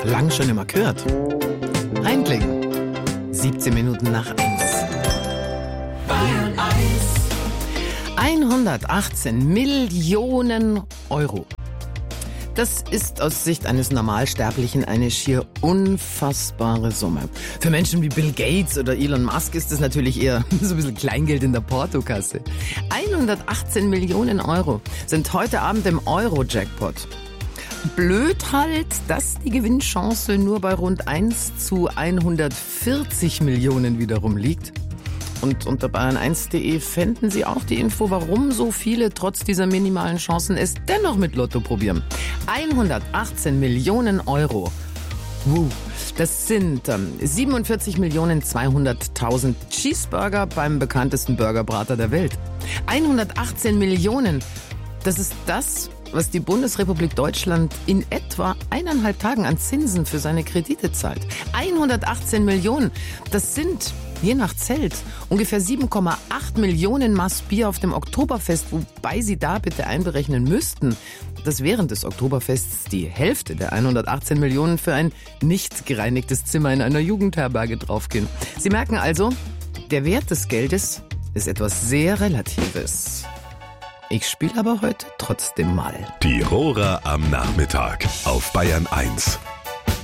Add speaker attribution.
Speaker 1: Lang schon immer gehört. Reinklicken. 17 Minuten nach 1.
Speaker 2: Bayern
Speaker 1: 118 Millionen Euro. Das ist aus Sicht eines Normalsterblichen eine schier unfassbare Summe. Für Menschen wie Bill Gates oder Elon Musk ist das natürlich eher so ein bisschen Kleingeld in der Portokasse. 118 Millionen Euro sind heute Abend im Euro-Jackpot. Blöd halt, dass die Gewinnchance nur bei rund 1 zu 140 Millionen wiederum liegt. Und unter bayern1.de fänden Sie auch die Info, warum so viele trotz dieser minimalen Chancen es dennoch mit Lotto probieren. 118 Millionen Euro. Das sind 47.200.000 Cheeseburger beim bekanntesten Burgerbrater der Welt. 118 Millionen. Das ist das, was die Bundesrepublik Deutschland in etwa 1,5 Tagen an Zinsen für seine Kredite zahlt. 118 Millionen. Das sind, je nach Zelt, ungefähr 7,8 Millionen Maß Bier auf dem Oktoberfest, wobei Sie da bitte einberechnen müssten, dass während des Oktoberfests die Hälfte der 118 Millionen für ein nicht gereinigtes Zimmer in einer Jugendherberge draufgehen. Sie merken also, der Wert des Geldes ist etwas sehr Relatives. Ich spiele aber heute trotzdem mal.
Speaker 3: Die Rohrer am Nachmittag auf Bayern 1.